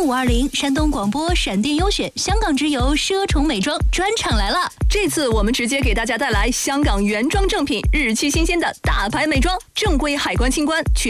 0520山东广播闪电优选香港之友奢宠美妆专场来了。 这次我们直接给大家带来香港原装正品，日期新鲜的大牌美妆，正规海关清关。